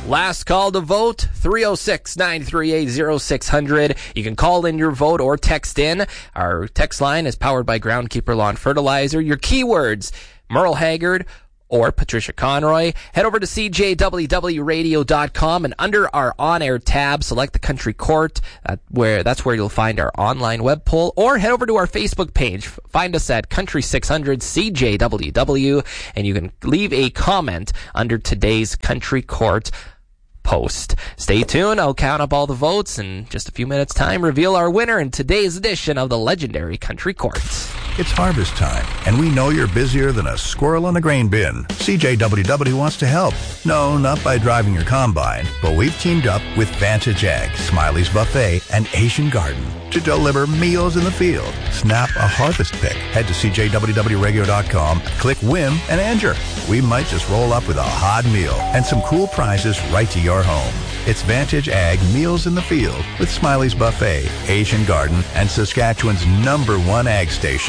Last call to vote, 306-938-0600. You can call in your vote or text in. Our text line is powered by Groundkeeper Lawn Fertilizer. Your keywords, Merle Haggard or Patricia Conroy. Head over to cjwwradio.com and under our on-air tab, select the Country Court. That's where you'll find our online web poll, or head over to our Facebook page. Find us at Country 600 CJWW, and you can leave a comment under today's Country Court post. Stay tuned. I'll count up all the votes in just a few minutes' time, reveal our winner in today's edition of the legendary Country Court. It's harvest time, and we know you're busier than a squirrel in a grain bin. CJWW wants to help. No, not by driving your combine, but we've teamed up with Vantage Ag, Smiley's Buffet, and Asian Garden to deliver meals in the field. Snap a harvest pick. Head to CJWWRadio.com, click Win, and enter. We might just roll up with a hot meal and some cool prizes right to your home. It's Vantage Ag Meals in the Field with Smiley's Buffet, Asian Garden, and Saskatchewan's #1 ag station,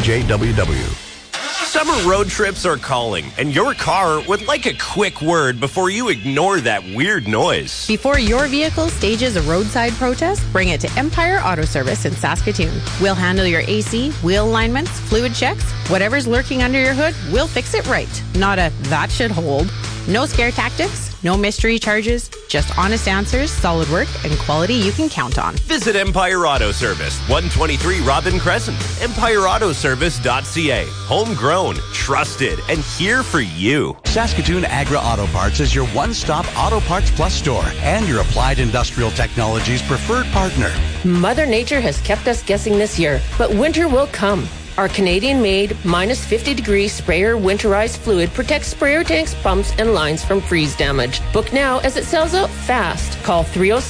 CJWW. Summer road trips are calling, and your car would like a quick word before you ignore that weird noise. Before your vehicle stages a roadside protest, bring it to Empire Auto Service in Saskatoon. We'll handle your AC, wheel alignments, fluid checks. Whatever's lurking under your hood, we'll fix it right. Not a that should hold. No scare tactics, no mystery charges, just honest answers, solid work, and quality you can count on. Visit Empire Auto Service, 123 Robin Crescent, empireautoservice.ca. Homegrown, trusted, and here for you. Saskatoon Agra Auto Parts is your one-stop Auto Parts Plus store and your Applied Industrial Technologies preferred partner. Mother Nature has kept us guessing this year, but winter will come. Our Canadian-made, minus 50-degree sprayer winterized fluid protects sprayer tanks, pumps, and lines from freeze damage. Book now as it sells out fast. Call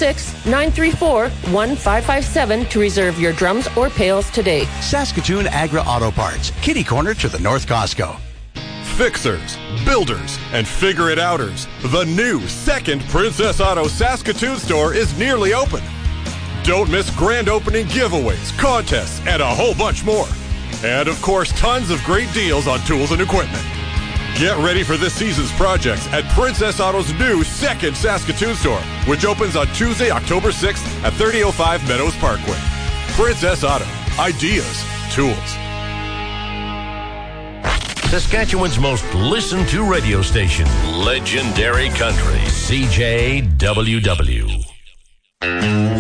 306-934-1557 to reserve your drums or pails today. Saskatoon Agra Auto Parts, kitty corner to the North Costco. Fixers, builders, and figure-it-outers. The new second Princess Auto Saskatoon store is nearly open. Don't miss grand opening giveaways, contests, and a whole bunch more. And, of course, tons of great deals on tools and equipment. Get ready for this season's projects at Princess Auto's new second Saskatoon store, which opens on Tuesday, October 6th at 3005 Meadows Parkway. Princess Auto. Ideas. Tools. Saskatchewan's most listened to radio station, Legendary Country, CJWW.